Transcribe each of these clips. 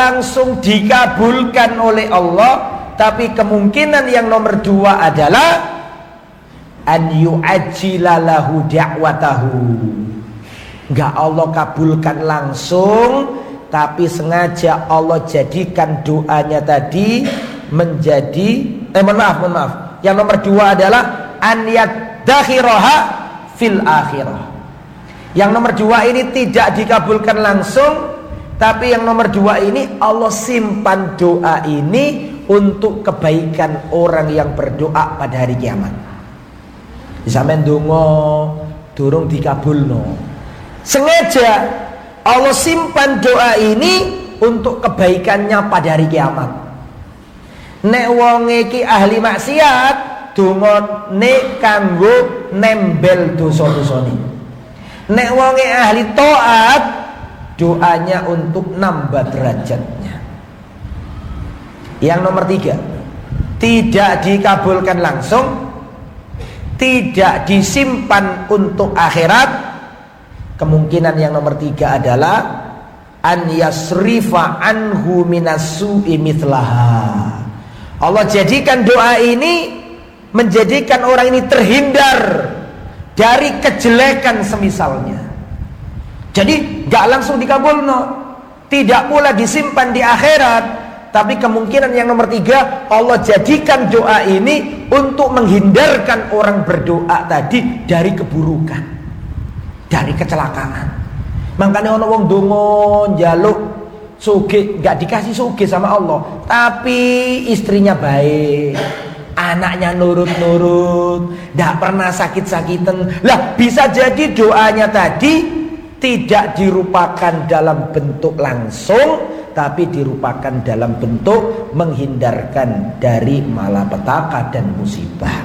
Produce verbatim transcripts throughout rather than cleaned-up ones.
langsung dikabulkan oleh Allah. Tapi kemungkinan yang nomor dua adalah an yu'ajjila lahu da'watahu. Enggak Allah kabulkan langsung, tapi sengaja Allah jadikan doanya tadi menjadi eh mohon maaf mohon maaf. Yang nomor dua adalah an yaddakhiraha fil akhirah. Yang nomor dua ini tidak dikabulkan langsung, tapi yang nomor dua ini Allah simpan doa ini untuk kebaikan orang yang berdoa pada hari kiamat. Sampeyan donga durung dikabulno, sengaja Allah simpan doa ini untuk kebaikannya pada hari kiamat. Nek wong iki ahli maksiat, dongane kanggo nembel dosa-dosane. Nek wong ahli taat, doanya untuk nambah derajatnya. Yang nomor tiga, tidak dikabulkan langsung, tidak disimpan untuk akhirat. Kemungkinan yang nomor tiga adalah an yasrifa anhu minassu'i mithlaha. Allah jadikan doa ini menjadikan orang ini terhindar dari kejelekan semisalnya. Jadi gak langsung dikabulno, tidak pula disimpan di akhirat. Tapi kemungkinan yang nomor tiga, Allah jadikan doa ini untuk menghindarkan orang berdoa tadi dari keburukan, dari kecelakaan. Makanya ono wong donga njaluk sugih, gak dikasih sugih sama Allah, tapi istrinya baik, anaknya nurut-nurut, gak pernah sakit-sakitan. Lah bisa jadi doanya tadi tidak dirupakan dalam bentuk langsung, tapi dirupakan dalam bentuk menghindarkan dari malapetaka dan musibah.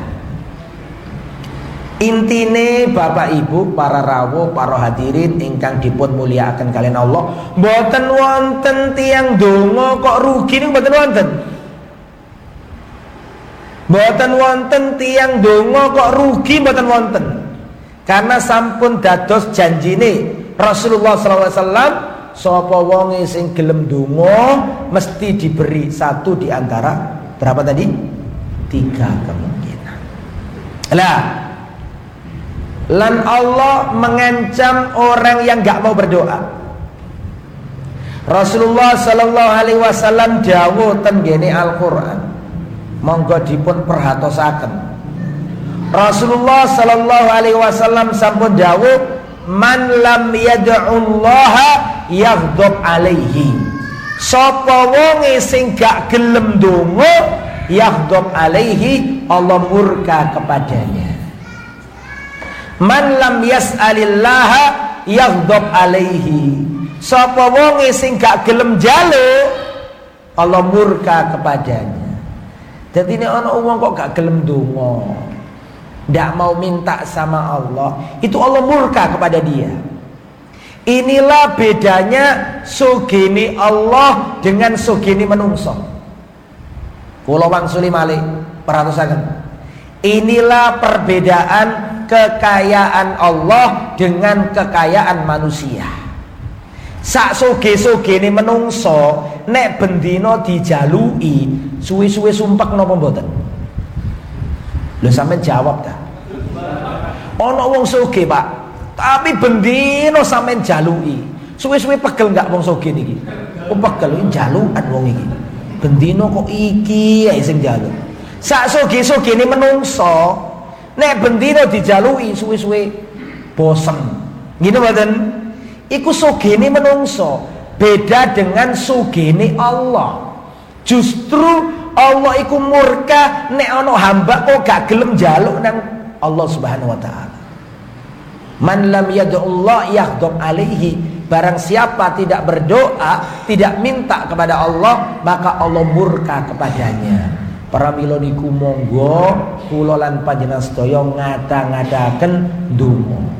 Intine Bapak Ibu, para rawuh, para hadirin ingkang dipun mulyakaken kalian Allah, mboten wonten tiyang donga kok rugi niku mboten wonten. Mboten wonten tiyang donga kok rugi mboten wonten. Karena sampun dados janjine Rasulullah sallallahu alaihi wasallam, sapa wonge sing gelem donga mesti diberi satu di antara berapa tadi? Tiga kemungkinan. Lah, lan Allah mengancam orang yang gak mau berdoa. Rasulullah sallallahu alaihi wasallam dawuh ten ngene Al-Qur'an. Monggo dipun perhatosaken. Rasulullah sallallahu alaihi wasallam sampun dawuh, man lam yad'ullaha yaghdab alaihi. Sapa wonge sing gak gelem donga, yaghdab alaihi, Allah murka kepadanya. Man lam yas'alillaha yaghdab alaihi. Sapa wonge sing gak gelem njaluk, Allah murka kepadanya. Dadi nek ana wong kok gak gelem donga, ndak mau minta sama Allah, itu Allah murka kepada dia. Inilah bedanya sugini Allah dengan sugini menungso. Kula wangsuli malih perhatosaken. Inilah perbedaan kekayaan Allah dengan kekayaan manusia. Sak soge-sogene menungso nek bendina dijalui suwe-suwe sumpek napa mboten? Lho sampeyan jawab ta. Ana wong soge, Pak, tapi bendina sampeyan jalui. Suwe-suwe pegel enggak wong soge niki? Oh pegel iki jalukan wong iki. Bendina kok iki ae sing njaluk. Sak soge-sogene menungso nek bendina dijalui suwe-suwe bosen. Ngene mboten? Iku sugene menungso, beda dengan sugene Allah. Justru Allah iku murka nek ana hamba kok gak gelem njaluk nang Allah Subhanahu wa taala. Man lam yad'ullah yaghdab alaihi. Barang siapa tidak berdoa, tidak minta kepada Allah, maka Allah murka kepadanya. Para mila niku monggo kula lan panjenengan sedaya ngata-ngataken ndonga.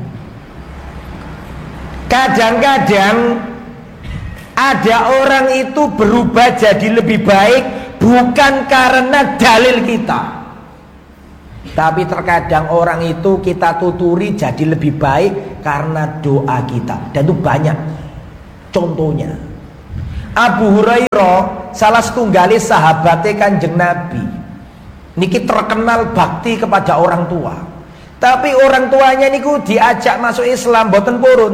Kadang-kadang ada orang itu berubah jadi lebih baik bukan karena dalil kita, tapi terkadang orang itu kita tuturi jadi lebih baik karena doa kita. Dan itu banyak contohnya. Abu Hurairah salah setunggali sahabate Kanjeng Nabi. Niki terkenal bakti kepada orang tua. Tapi orang tuanya niku diajak masuk Islam boten purun.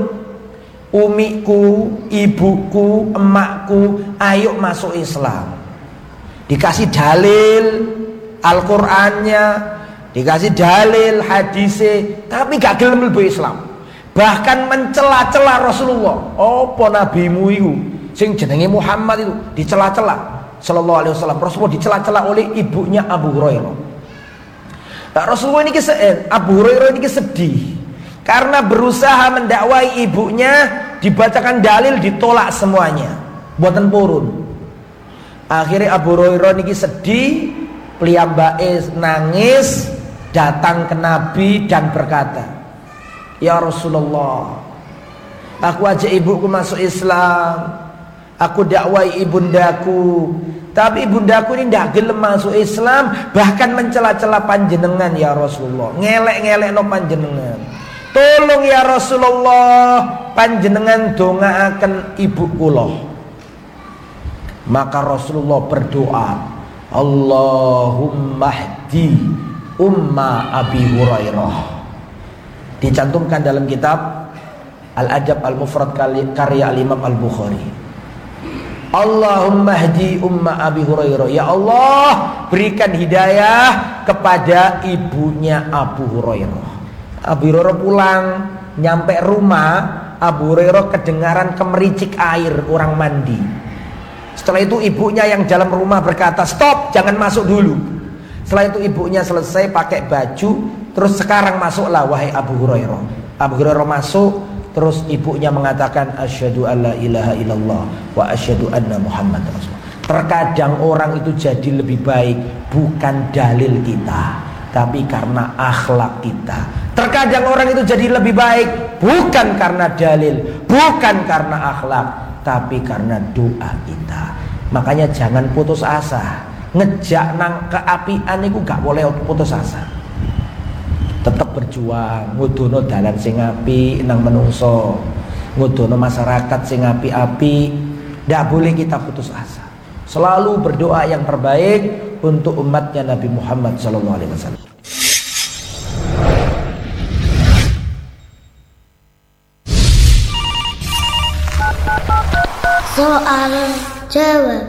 Umiku, ibuku, emakku, ayo masuk Islam. Dikasih dalil Al-Qur'annya, dikasih dalil hadise, tapi gak gelem mlebu Islam. Bahkan mencela-cela Rasulullah. Apa nabimu itu sing jenenge Muhammad itu dicela-cela sallallahu alaihi wasallam. Rasulullah dicela-cela oleh ibunya Abu Hurairah. Nah, Rasulullah ini kesed, Abu Hurairah ini sedih karena berusaha mendakwai ibunya, dibacakan dalil ditolak semuanya, boten purun. Akhirnya Abu Hurairah ini sedih, piyambake nangis, datang ke Nabi dan berkata, "Ya Rasulullah, aku ajak ibuku masuk Islam, aku dakwai ibundaku, tapi ibundaku ini tidak gelem masuk Islam, bahkan mencela-cela panjenengan ya Rasulullah, ngelek-ngelek no panjenengan. Tolong ya Rasulullah, panjenengan dongaaken ibu kula." Maka Rasulullah berdoa, "Allahumma hdi umma Abi Hurairah." Dicantumkan dalam kitab Al-Adab Al-Mufrad karya Al-Imam Al-Bukhari. Allahumma hdi umma Abi Hurairah. Ya Allah, berikan hidayah kepada ibunya Abu Hurairah. Abu Hurairah pulang, nyampe rumah, Abu Hurairah kedengaran kemericik air orang mandi. Setelah itu ibunya yang dalam rumah berkata, "Stop, jangan masuk dulu." Setelah itu ibunya selesai pakai baju, terus sekarang masuklah wahai Abu Hurairah. Abu Hurairah masuk, terus ibunya mengatakan, "Asyhadu alla ilaha illallah wa asyhadu anna Muhammad Rasulullah." Terkadang orang itu jadi lebih baik bukan dalil kita, tapi karena akhlak kita. Terkadang orang itu jadi lebih baik bukan karena dalil, bukan karena akhlak, tapi karena doa kita. Makanya jangan putus asa. Ngejak nang keapian itu gak boleh putus asa. Tetap berjuang, ngudono dalan sing apik nang menungso, ngudono masyarakat sing apik-apik. Ndak boleh kita putus asa. Selalu berdoa yang terbaik untuk umatnya Nabi Muhammad sallallahu alaihi wasallam. Soal jawab.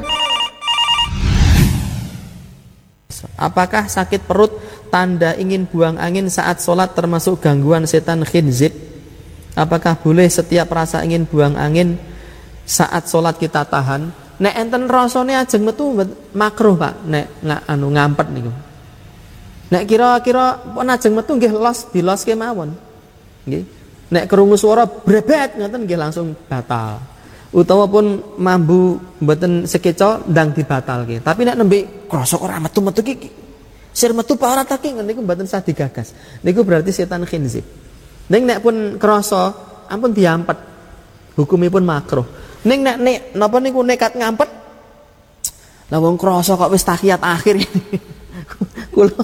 Apakah sakit perut tanda ingin buang angin saat sholat termasuk gangguan setan khinzib? Apakah boleh setiap rasa ingin buang angin saat sholat kita tahan? Nek enten rasane ajeng metu makruh Pak, nek nggak anu ngampet niku. Nek kira-kira pun ajeng metu nggih los diloske mawon. Nggih. Nek krungu swara brebet ngoten nggih langsung batal. Utawa pun mambu mboten sekeca ndang dibatalke. Tapi nek nembe krasa ora metu-metu iki sir metu apa ora ta ki niku mboten sah digagas. Niku berarti setan khinzib. Ning nek pun krasa ampun diampet. Hukumipun makruh. Ning nek nek napa niku nekat ngampet. Lah wong krasa kok wis tahiyat akhir. Kula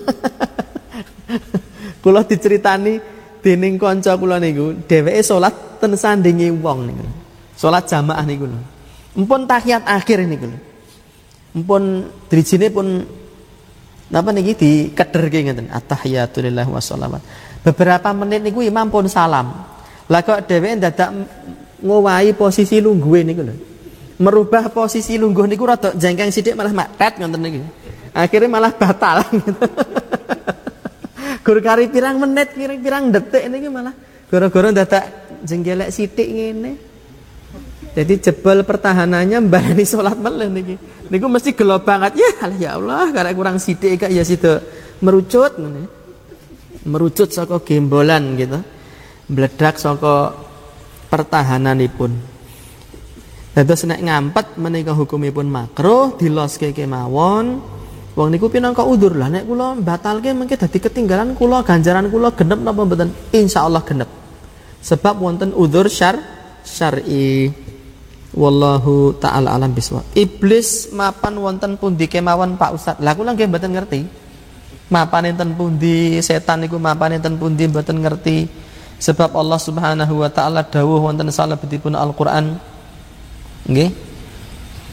kula diceritani dening kanca kula niku, dheweke salat ten sandinge wong niku. Salat jamaah niku lho. Empun tahiyat akhir niku lho. Empun drijine pun napa niki dikederke ngeten. At-tahiyatu lillahi wassalawat. Beberapa menit niku imam pun salam. Lah kok dheweke dadak ngowahi posisi lungguhe niku lho. Merubah posisi lungguh niku rada jengkeng sithik malah matet ngoten niki. Akhirnya malah batal gitu. Gur kari pirang menit, pirang detik niki malah gara-gara dadak jenggelek sithik ngene. Jadi jebol pertahanannya mbarani salat meleh niki. Niku mesti gelo banget ya, ya Allah, karek kurang sithik kak ya sida merucut ngene. Merucut saka gembolan gitu. Meledak saka pertahananipun. Dados nek ngampet menika hukumipun makruh, diloske kemawon. Wong niku pinangka udzur lah, nek kula batalke mengke dadi ketinggalan kula ganjaran kula genep napa mboten? Insyaallah genep. Sebab wonten udzur syar syar'i. Wallahu taala alam bisawab. Iblis mapan wonten pundi kemawon Pak Ustaz? Lah kula nggih mboten ngerti. Mapan enten pundi, setan niku mapan enten pundi mboten ngerti. Sebab Allah Subhanahu wa taala dawuh wonten salebetipun Al-Qur'an. Nggih.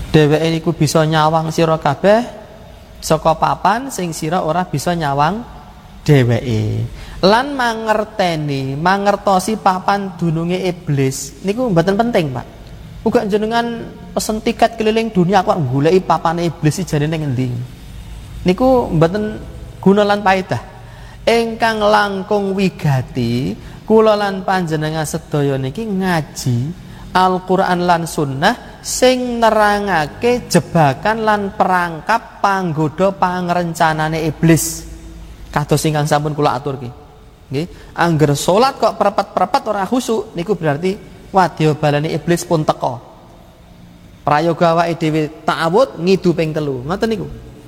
dheweke niku bisa nyawang sira kabeh saka papan sing sira ora bisa nyawang dheweke. Lan mangerteni, mangertosi papan dununge iblis niku mboten penting, Pak. Uga jenengan pesen tiket keliling dunia kok goleki papane iblis jane ning endi. Niku mboten guna lan paedah. Ingkang langkung wigati kula lan panjenengan sedaya niki ngaji Al-Qur'an lan sunnah sing nerangake jebakan lan perangkap panggoda pangrencanane iblis. Kados ingkang sampun kula aturke. Nggih, angger salat kok perepet-perepet ora khusyuk niku berarti wadya balane iblis pun teka. Prayoga awake dhewe ta'awud ngidu ping telu. Ngoten niku.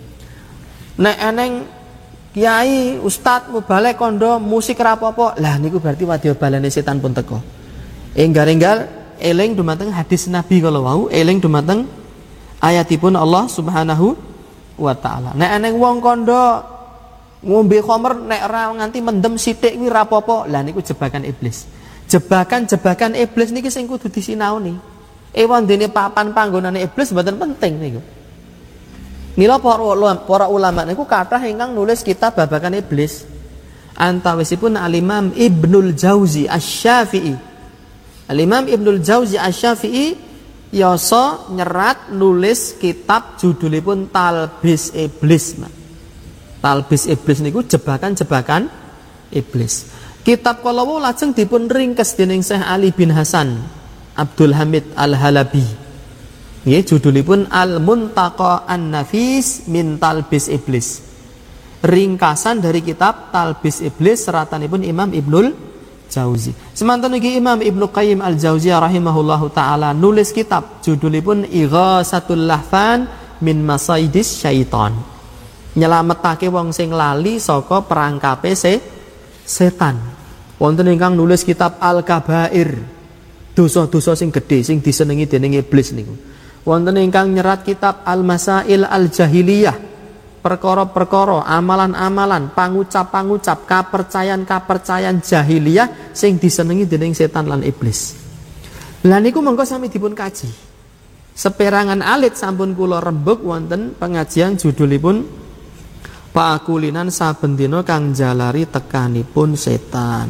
Nek eneng kiai, ustad, mubalek, kondo, musik rapopo, lah niku berarti wadya balane setan pun teko. Enggal-enggal eling dumateng hadis Nabi kala wau, eling dumateng ayatipun Allah Subhanahu wa taala. Nek eneng wong kondo ngombe khamr nek ora nganti mendem sithik kuwi rapopo, lah niku jebakan iblis. Jebakan-jebakan iblis niki sing kudu disinaoni. Ewan dene papan panggonane iblis mboten penting niku. Mila para ulama niku kathah ingkang nulis kitab babagan iblis. Antawisipun Al-Imam Ibnul Jauzi Asy-Syafi'i. Al-Imam Ibnul Jauzi Asy-Syafi'i yasa nyerat nulis kitab judulipun Talbis Iblis. Talbis Iblis niku jebakan-jebakan iblis. Kitab kalawu lajeng dipun ringkes dening Syekh Ali bin Hasan Abdul Hamid Al-Halabi. Nggih, judulipun Al-Muntaqa An-Nafis min Talbis Iblis. Ringkasan dari kitab Talbis Iblis seratanipun Imam Ibnul Jauzi. Semanten iki Imam Ibnu Qayyim Al-Jauziyah rahimahullahu taala nulis kitab judulipun Ighasatul Lahfan min Masaidis Syaitan. Nyelametake wong sing lali saka perangkape se setan. Wonten ingkang nulis kitab Al-Kabair. Dosa-dosa sing gedhe sing disenengi dening iblis niku. Wonten ingkang nyerat kitab Al-Masail Al-Jahiliyah, perkara-perkara, amalan-amalan, pangucap-pangucap, kapercayan-kapercayan jahiliyah sing disenengi dening setan lan iblis. Lah niku mengko sami dipun kaji. Seperangan alit sampun kula rembug wonten pengajian judulipun Pakulinan saben dina kang jalari tekanipun setan.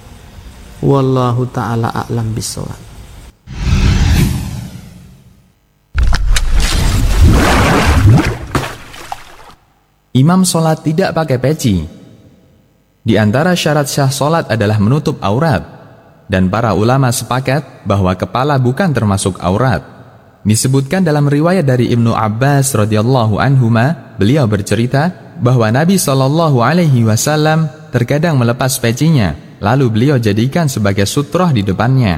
Wallahu taala a'lam bishawab. Imam sholat tidak pakai peci. Di antara syarat sah sholat adalah menutup aurat, dan para ulama sepakat bahwa kepala bukan termasuk aurat. Disebutkan dalam riwayat dari Ibnu Abbas radhiyallahu anhuma, beliau bercerita bahwa Nabi shallallahu alaihi wasallam terkadang melepas pecinya, lalu beliau jadikan sebagai sutroh di depannya.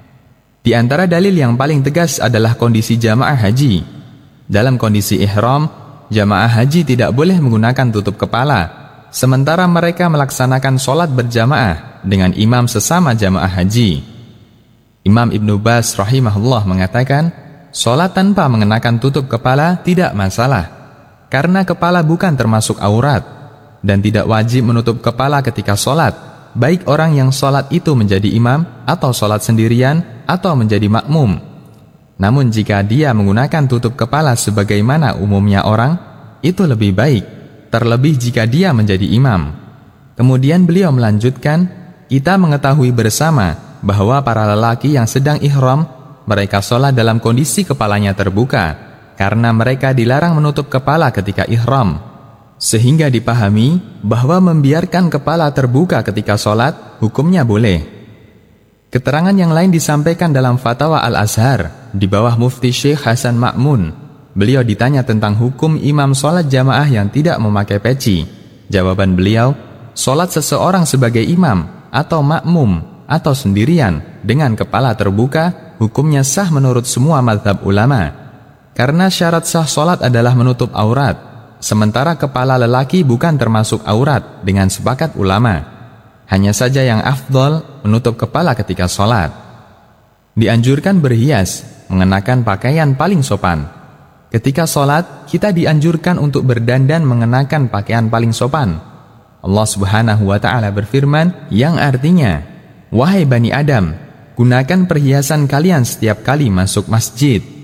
Di antara dalil yang paling tegas adalah kondisi jamaah haji. Dalam kondisi ihram, jamaah haji tidak boleh menggunakan tutup kepala, sementara mereka melaksanakan sholat berjamaah dengan imam sesama jamaah haji. Imam Ibnu Baz rahimahullah mengatakan, sholat tanpa mengenakan tutup kepala tidak masalah, karena kepala bukan termasuk aurat, dan tidak wajib menutup kepala ketika sholat, baik orang yang sholat itu menjadi imam, atau sholat sendirian, atau menjadi makmum. Namun jika dia menggunakan tutup kepala sebagaimana umumnya orang, itu lebih baik, terlebih jika dia menjadi imam. Kemudian beliau melanjutkan, kita mengetahui bersama bahwa para lelaki yang sedang ihram, mereka sholat dalam kondisi kepalanya terbuka, karena mereka dilarang menutup kepala ketika ihram. Sehingga dipahami bahwa membiarkan kepala terbuka ketika sholat, hukumnya boleh. Keterangan yang lain disampaikan dalam Fatwa Al-Azhar di bawah Mufti Syekh Hasan Ma'mun. Beliau ditanya tentang hukum imam sholat jamaah yang tidak memakai peci. Jawaban beliau, sholat seseorang sebagai imam atau makmum atau sendirian dengan kepala terbuka, hukumnya sah menurut semua mazhab ulama. Karena syarat sah sholat adalah menutup aurat, sementara kepala lelaki bukan termasuk aurat dengan sepakat ulama. Hanya saja yang afdol menutup kepala ketika sholat. Dianjurkan berhias, mengenakan pakaian paling sopan. Ketika sholat, kita dianjurkan untuk berdandan mengenakan pakaian paling sopan. Allah subhanahu wa ta'ala berfirman yang artinya, wahai Bani Adam, gunakan perhiasan kalian setiap kali masuk masjid.